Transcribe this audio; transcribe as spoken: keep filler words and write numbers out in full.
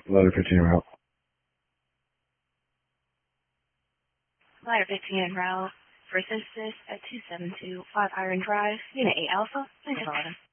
Ladder fifteen en route. Ladder fifteen en route for synthesis at two seven two five Iron Drive, Unit eight Alpha, Windows eleven.